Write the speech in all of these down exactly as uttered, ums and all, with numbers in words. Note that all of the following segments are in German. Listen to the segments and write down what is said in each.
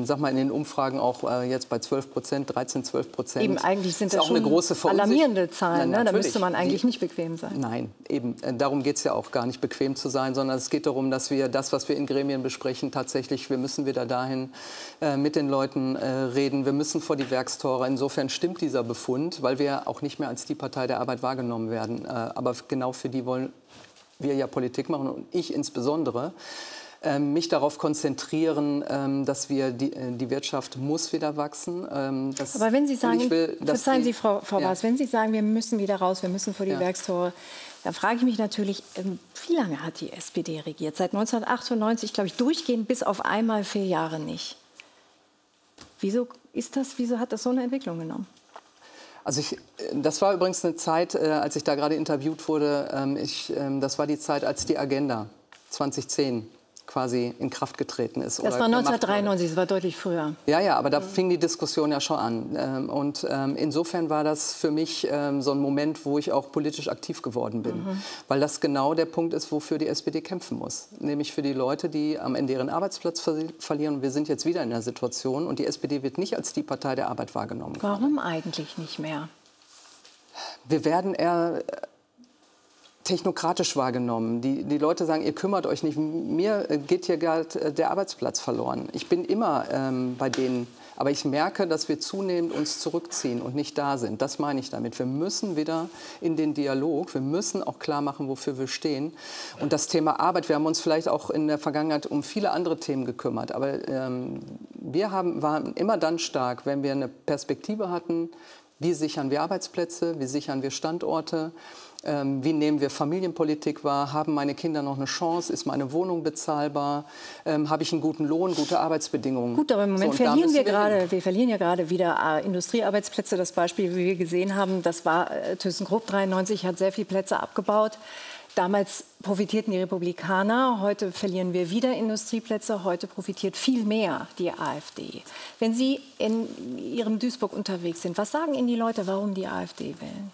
ähm, sag mal, in den Umfragen auch äh, jetzt bei zwölf Prozent, dreizehn, zwölf Prozent. Eben, eigentlich sind das das auch eine schon große alarmierende Zahlen. Ja, ne? Da müsste man eigentlich Die, nicht bequem sein. Nein, eben. Äh, darum geht es ja auch gar nicht, bequem zu sein, sondern es geht darum, dass wir das, was wir in Gremien besprechen, tatsächlich, wir müssen wieder dahin äh, mit den Leuten äh, reden. Wir müssen vor die Werkstore. Insofern stimmt dieser Befund, weil wir auch nicht mehr als die Partei der Arbeit wahrgenommen werden. Äh, aber genau für die wollen wir ja Politik machen und ich insbesondere. Mich darauf konzentrieren, dass wir die, die Wirtschaft muss wieder wachsen. Das, Aber wenn Sie sagen, will, verzeihen die, Sie, Frau, Frau ja. Baas, wenn Sie sagen, wir müssen wieder raus, wir müssen vor die ja. Werkstore, dann frage ich mich natürlich, wie lange hat die S P D regiert? Seit neunzehnhundertachtundneunzig, glaube ich, durchgehend bis auf einmal vier Jahre nicht. Wieso ist das, wieso hat das so eine Entwicklung genommen? Also ich, das war übrigens eine Zeit, als ich da gerade interviewt wurde, ich, das war die Zeit, als die Agenda zweitausendzehn quasi in Kraft getreten ist. Das war neunzehnhundertdreiundneunzig, das war deutlich früher. Ja, ja, aber da mhm. fing die Diskussion ja schon an. Und ähm, insofern war das für mich ähm, so ein Moment, wo ich auch politisch aktiv geworden bin. Mhm. Weil das genau der Punkt ist, wofür die S P D kämpfen muss. Nämlich für die Leute, die am Ende ihren Arbeitsplatz ver verlieren. Und wir sind jetzt wieder in der Situation und die S P D wird nicht als die Partei der Arbeit wahrgenommen. Warum gerade. Eigentlich nicht mehr? Wir werden eher technokratisch wahrgenommen. Die, die Leute sagen, ihr kümmert euch nicht. Mir geht hier gerade der Arbeitsplatz verloren. Ich bin immer ähm, bei denen. Aber ich merke, dass wir zunehmend uns zurückziehen und nicht da sind. Das meine ich damit. Wir müssen wieder in den Dialog. Wir müssen auch klar machen, wofür wir stehen. Und das Thema Arbeit, wir haben uns vielleicht auch in der Vergangenheit um viele andere Themen gekümmert. Aber ähm, wir haben, waren immer dann stark, wenn wir eine Perspektive hatten, wie sichern wir Arbeitsplätze, wie sichern wir Standorte. Ähm, wie nehmen wir Familienpolitik wahr? Haben meine Kinder noch eine Chance? Ist meine Wohnung bezahlbar? Ähm, habe ich einen guten Lohn, gute Arbeitsbedingungen? Gut, aber im Moment so, verlieren wir, wir gerade, wir verlieren ja gerade wieder äh, Industriearbeitsplätze. Das Beispiel, wie wir gesehen haben, das war äh, ThyssenKrupp dreiundneunzig, hat sehr viele Plätze abgebaut. Damals profitierten die Republikaner, heute verlieren wir wieder Industrieplätze, heute profitiert viel mehr die AfD. Wenn Sie in Ihrem Duisburg unterwegs sind, was sagen Ihnen die Leute, warum die AfD wählen?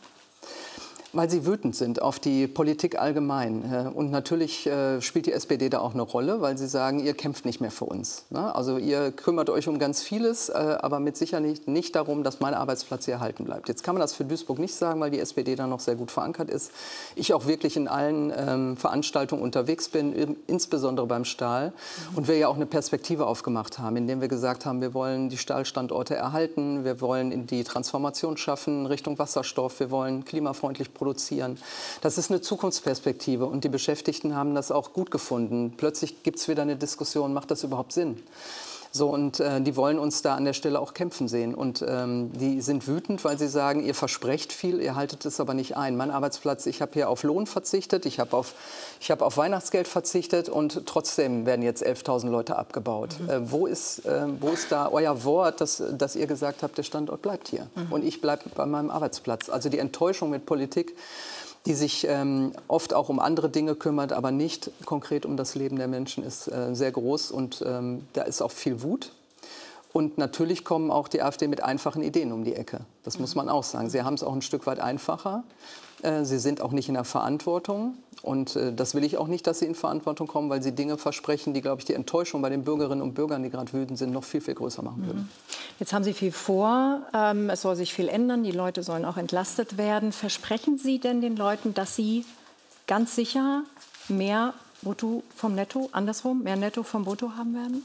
Weil sie wütend sind auf die Politik allgemein. Und natürlich äh, spielt die S P D da auch eine Rolle, weil sie sagen, ihr kämpft nicht mehr für uns. Ne? Also ihr kümmert euch um ganz vieles, äh, aber mit Sicherheit nicht darum, dass mein Arbeitsplatz hier erhalten bleibt. Jetzt kann man das für Duisburg nicht sagen, weil die S P D da noch sehr gut verankert ist. Ich auch wirklich in allen ähm, Veranstaltungen unterwegs bin, insbesondere beim Stahl. Mhm. Und wir ja auch eine Perspektive aufgemacht haben, indem wir gesagt haben, wir wollen die Stahlstandorte erhalten, wir wollen in die Transformation schaffen Richtung Wasserstoff, wir wollen klimafreundlich produzieren. Das ist eine Zukunftsperspektive und die Beschäftigten haben das auch gut gefunden. Plötzlich gibt es wieder eine Diskussion, macht das überhaupt Sinn? So, und äh, die wollen uns da an der Stelle auch kämpfen sehen. Und ähm, die sind wütend, weil sie sagen, ihr versprecht viel, ihr haltet es aber nicht ein. Mein Arbeitsplatz, ich habe hier auf Lohn verzichtet, ich habe auf, ich hab auf Weihnachtsgeld verzichtet und trotzdem werden jetzt elftausend Leute abgebaut. Mhm. Äh, wo, ist, äh, wo ist da euer Wort, dass, dass ihr gesagt habt, der Standort bleibt hier mhm. und ich bleibe bei meinem Arbeitsplatz? Also die Enttäuschung mit Politik, die sich ähm, oft auch um andere Dinge kümmert, aber nicht konkret um das Leben der Menschen, ist äh, sehr groß. Und ähm, da ist auch viel Wut. Und natürlich kommen auch die AfD mit einfachen Ideen um die Ecke. Das muss man auch sagen. Sie haben es auch ein Stück weit einfacher. Äh, sie sind auch nicht in der Verantwortung. Und äh, das will ich auch nicht, dass sie in Verantwortung kommen, weil sie Dinge versprechen, die, glaube ich, die Enttäuschung bei den Bürgerinnen und Bürgern, die gerade wütend sind, noch viel, viel größer machen würden. Jetzt haben Sie viel vor. Ähm, es soll sich viel ändern. Die Leute sollen auch entlastet werden. Versprechen Sie denn den Leuten, dass Sie ganz sicher mehr Brutto vom Netto, andersrum, mehr Netto vom Brutto haben werden?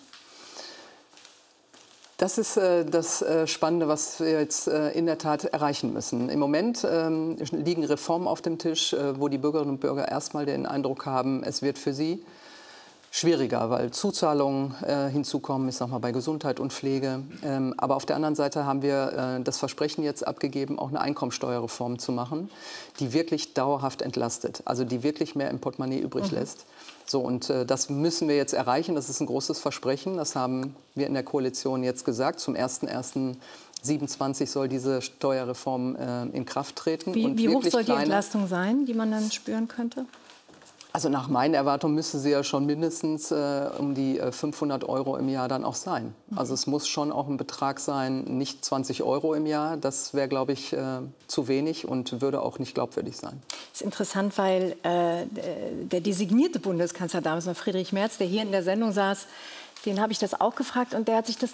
Das ist äh, das äh, Spannende, was wir jetzt äh, in der Tat erreichen müssen. Im Moment ähm, liegen Reformen auf dem Tisch, äh, wo die Bürgerinnen und Bürger erstmal den Eindruck haben, es wird für sie schwieriger, weil Zuzahlungen äh, hinzukommen, ich sag mal bei Gesundheit und Pflege. Ähm, aber auf der anderen Seite haben wir äh, das Versprechen jetzt abgegeben, auch eine Einkommensteuerreform zu machen, die wirklich dauerhaft entlastet, also die wirklich mehr im Portemonnaie übrig mhm. lässt. So, und äh, das müssen wir jetzt erreichen. Das ist ein großes Versprechen. Das haben wir in der Koalition jetzt gesagt. Zum ersten ersten siebenundzwanzig soll diese Steuerreform äh, in Kraft treten. Wie, und wie hoch soll die kleine, Entlastung sein, die man dann spüren könnte? Also nach meinen Erwartungen müsste sie ja schon mindestens äh, um die äh, fünfhundert Euro im Jahr dann auch sein. Mhm. Also es muss schon auch ein Betrag sein, nicht zwanzig Euro im Jahr. Das wäre, glaube ich, äh, zu wenig und würde auch nicht glaubwürdig sein. Das ist interessant, weil äh, der designierte Bundeskanzler damals, Friedrich Merz, der hier in der Sendung saß, den habe ich das auch gefragt und der hat sich das